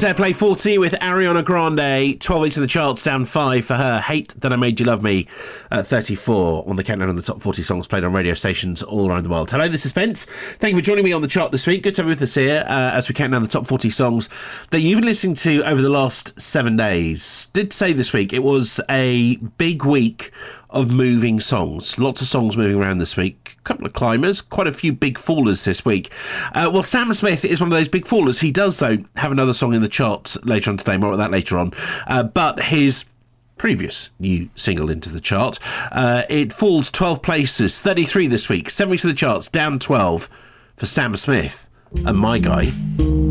It's Airplay 40 with Ariana Grande, 12 weeks in the charts, down 5 for her. Hate That I Made You Love Me, at 34 on the countdown of the top 40 songs played on radio stations all around the world. Hello, this is Spence. Thank you for joining me on the chart this week. Good to have you with us here as we count down the top 40 songs that you've been listening to over the last 7 days. Did say this week it was a big week of moving songs. Lots of songs moving around this week. A couple of climbers, quite a few big fallers this week. Well, Sam Smith is one of those big fallers. He does, though, have another song in the charts later on today. More about that later on. But his previous new single into the chart, it falls 12 places, 33 this week. 7 weeks in the charts, down 12 for Sam Smith and My Guy.